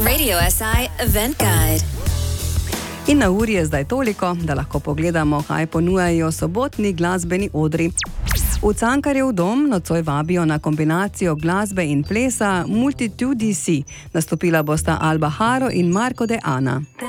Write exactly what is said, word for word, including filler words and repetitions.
Radio S I Event Guide. In na uri je zdaj toliko, da lahko pogledamo, kaj ponujajo sobotni glasbeni odri. V Cankarjev dom nocoj vabijo na kombinacijo glasbe in plesa Multitudisi. Nastopila bosta Alba Haro in Marko de Ana.